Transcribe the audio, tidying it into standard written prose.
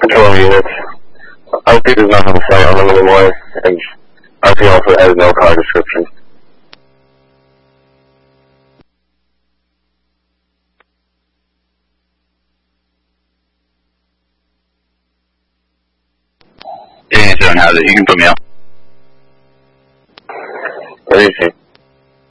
Control units. RP does not have a site on them anymore, and RP also has no car description. Zone has it. You can put me up.